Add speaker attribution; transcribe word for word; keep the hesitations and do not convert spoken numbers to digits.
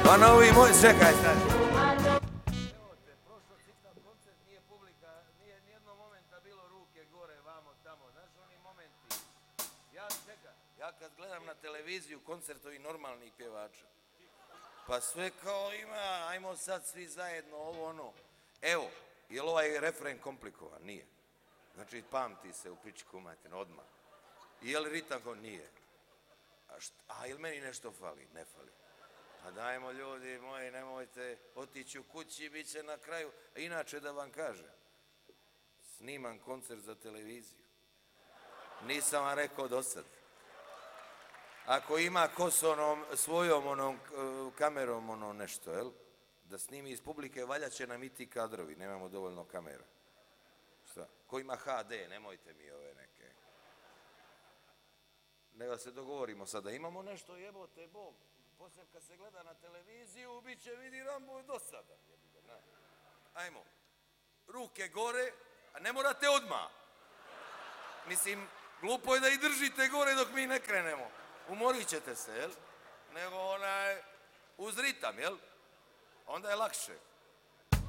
Speaker 1: Pa na ovi moj, čekaj, stani. Evo te, prošlo čitav koncert, nije publika, nije nijednog momenta bilo ruke gore, vamo, tamo, znaš oni momenti. Ja, čekaj, ja kad gledam na televiziju koncert ovih normalnih pjevača, pa sve kao ima, ajmo sad svi zajedno, ovo ono. Evo, je li ovaj refren komplikovan? Nije. Znači, pamti se u pičku materinu, odmah. Je li ritam ko? Nije. A, šta, a ili meni nešto fali? Ne fali. Pa dajmo ljudi moji, nemojte otići u kući i bit će na kraju. A inače da vam kažem, snimam koncert za televiziju. Nisam vam rekao do sad. Ako ima ko s onom svojom onom kamerom ono nešto, jel? Da snimi iz publike, valja će nam i ti kadrovi, nemamo dovoljno kamera. Šta? Ko ima ha de, nemojte mi ove neke. Nego se dogovorimo sada, imamo nešto, jebote Bog. Poslije kad se gleda na televiziju, bit će vidi Rambo do sada. Ajmo, ruke gore, a ne morate odmah. Mislim, glupo je da i držite gore dok mi ne krenemo. Umorit ćete se, jel? Nego onaj, uz ritam, jel? Onda je lakše.